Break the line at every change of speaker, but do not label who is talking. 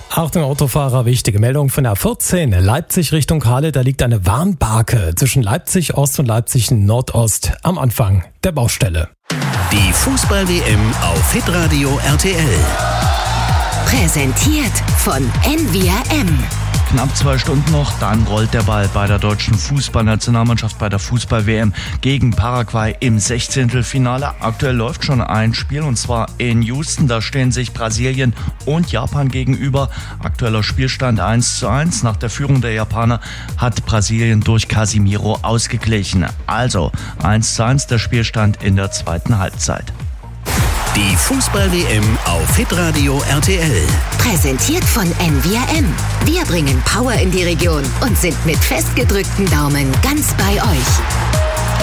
Achtung Autofahrer, wichtige Meldung von der A14, Leipzig Richtung Halle, da liegt eine Warnbarke zwischen Leipzig Ost und Leipzig Nordost am Anfang der Baustelle.
Die Fußball-WM auf Hitradio RTL.
Präsentiert von NVRM.
Knapp 2 Stunden noch, dann rollt der Ball bei der deutschen Fußballnationalmannschaft bei der Fußball-WM gegen Paraguay im 16. Finale. Aktuell läuft schon ein Spiel und zwar in Houston. Da stehen sich Brasilien und Japan gegenüber. Aktueller Spielstand 1:1. Nach der Führung der Japaner hat Brasilien durch Casemiro ausgeglichen. Also 1:1 der Spielstand in der zweiten Halbzeit.
Die Fußball-WM auf Hitradio RTL.
Präsentiert von NVRM. Wir bringen Power in die Region und sind mit festgedrückten Daumen ganz bei euch.